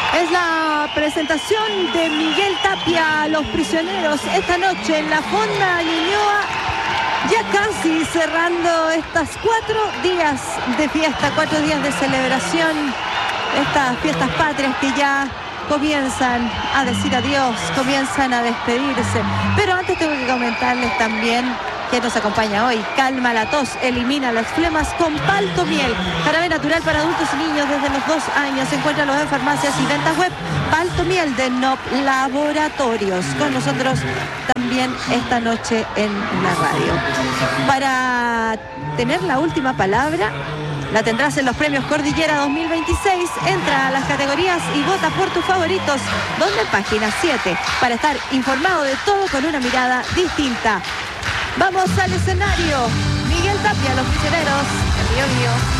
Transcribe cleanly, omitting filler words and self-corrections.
Es la presentación de Miguel Tapia a los prisioneros esta noche en la Fonda Ñuñoa, ya casi cerrando estas 4 días de fiesta, 4 días de celebración, estas fiestas patrias que ya comienzan a decir adiós, comienzan a despedirse. Pero antes tengo que comentarles también que nos acompaña hoy. Calma la tos, elimina las flemas con Palto Miel. Jarabe natural para adultos y niños desde los 2 años. Encuéntralo en farmacias y ventas web. Palto Miel de NOP Laboratorios. Con nosotros también esta noche en la radio. Para tener la última palabra, la tendrás en los premios Cordillera 2026. Entra a las categorías y vota por tus favoritos. Donde página 7. Para estar informado de todo con una mirada distinta. Vamos al escenario. Miguel Tapia, los prisioneros, en Río Mío.